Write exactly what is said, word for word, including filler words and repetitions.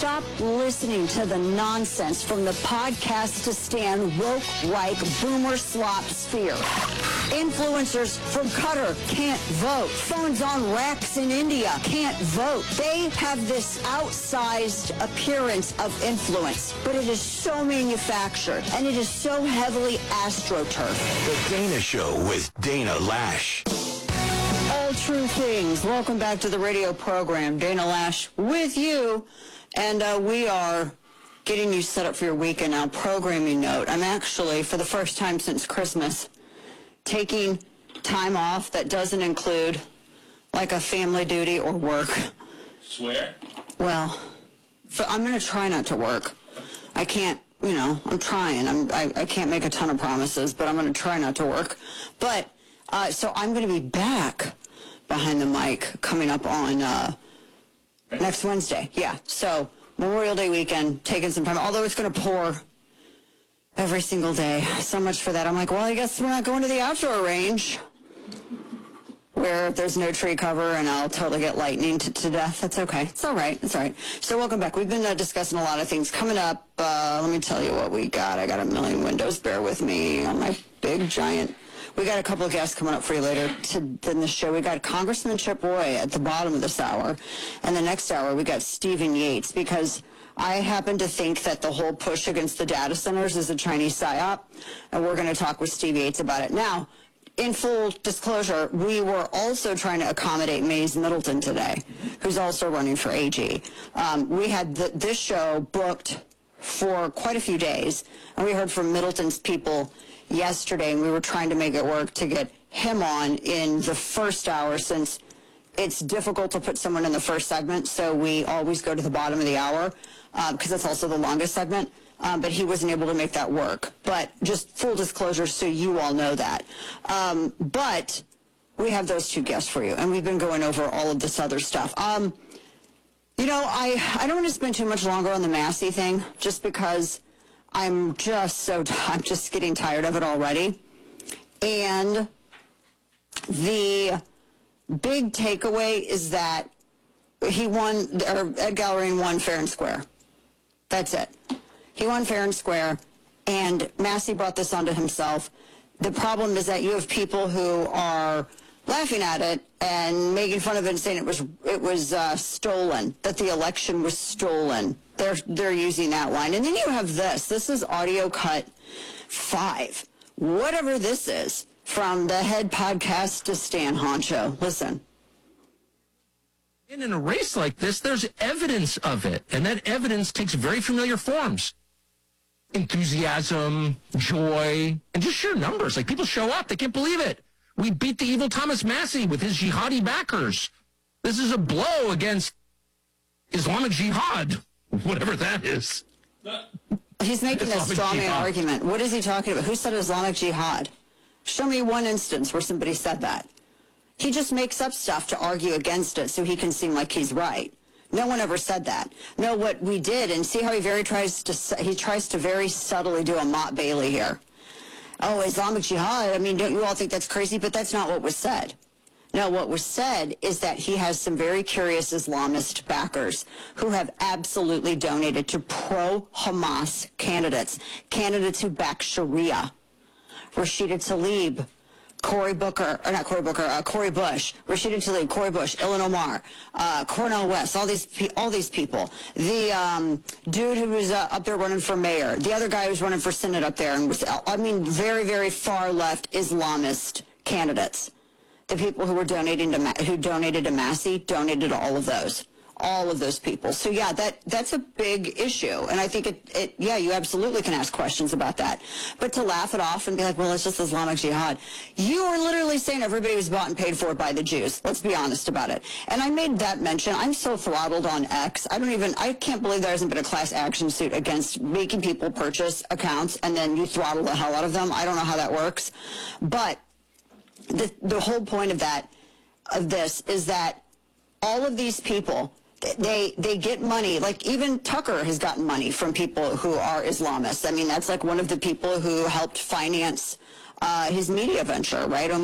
Stop listening to the nonsense from the podcast to stand woke, like boomer slop sphere. Influencers from Qatar can't vote. Phones on racks in India can't vote. They have this outsized appearance of influence, but it is so manufactured, and it is so heavily astroturf. The Dana Show with Dana Lash. All true things. Welcome back to the radio program. Dana Lash with you, and uh, we are getting you set up for your weekend now. Programming note, I'm actually, for the first time since Christmas, taking time off that doesn't include like a family duty or work. Swear? Well, so I'm going to try not to work. I can't, you know, I'm trying. I'm, I, I can't make a ton of promises, but I'm going to try not to work. But, uh, so I'm going to be back behind the mic coming up on uh, next Wednesday. Yeah, so Memorial Day weekend, taking some time, although it's going to pour every single day. So much for that. I'm like, well, I guess we're not going to the outdoor range where there's no tree cover and I'll totally get lightning to, to death. That's okay. It's all right. It's all right. So welcome back. We've been uh, discussing a lot of things. Coming up, uh, let me tell you what we got. I got a million windows. Bear with me on my big, giant... We got a couple of guests coming up for you later to, in the show. We got Congressman Chip Roy at the bottom of this hour. And the next hour, we got Stephen Yates, because I happen to think that the whole push against the data centers is a Chinese psyop, and we're going to talk with Steve Yates about it. Now, in full disclosure, we were also trying to accommodate Mays Middleton today, who's also running for A G. Um, we had the, this show booked for quite a few days, and we heard from Middleton's people yesterday, and we were trying to make it work to get him on in the first hour, since it's difficult to put someone in the first segment, so we always go to the bottom of the hour, because um, it's also the longest segment, um, but he wasn't able to make that work. But just full disclosure, so you all know that. Um, but we have those two guests for you, and we've been going over all of this other stuff. Um, you know, I, I don't want to spend too much longer on the Massey thing, just because I'm just so, t- I'm just getting tired of it already. And the big takeaway is that he won, or Ed Gallery won fair and square. That's it. He won fair and square, and Massey brought this onto himself. The problem is that you have people who are laughing at it and making fun of it and saying it was it was uh, stolen, that the election was stolen. They're they're using that line. And then you have this. This is audio cut five. Whatever this is, from the head podcast to Stan Honcho. Listen. In a race like this, there's evidence of it, and that evidence takes very familiar forms. Enthusiasm, joy, and just sheer numbers. Like, people show up. They can't believe it. We beat the evil Thomas Massey with his jihadi backers. This is a blow against Islamic Jihad, whatever that is. He's making a straw man argument. What is he talking about? Who said Islamic Jihad? Show me one instance where somebody said that. He just makes up stuff to argue against it so he can seem like he's right. No one ever said that. No, what we did, and see how he very tries to he tries to very subtly do a Mott Bailey here. Oh, Islamic Jihad, I mean, don't you all think that's crazy? But that's not what was said. No, what was said is that he has some very curious Islamist backers who have absolutely donated to pro-Hamas candidates, candidates who back Sharia. Rashida Tlaib, Cory Booker, or not Cory Booker, uh, Cory Bush, Rashida Tlaib, Cory Bush, Ilhan Omar, uh, Cornel West, all these pe- all these people. The um, dude who was uh, up there running for mayor, the other guy who was running for Senate up there, and was, I mean, very, very far left Islamist candidates. The people who were donating to, Ma- who donated to Massey, donated to all of those. All of those people. So, yeah, that that's a big issue. And I think, it, it, yeah, you absolutely can ask questions about that. But to laugh it off and be like, well, it's just Islamic Jihad. You are literally saying everybody was bought and paid for by the Jews. Let's be honest about it. And I made that mention. I'm so throttled on X. I don't even, I can't believe there hasn't been a class action suit against making people purchase accounts and then you throttle the hell out of them. I don't know how that works. But the the whole point of that, of this, is that all of these people, They they get money, like even Tucker has gotten money from people who are Islamists. I mean, that's like one of the people who helped finance uh, his media venture, right?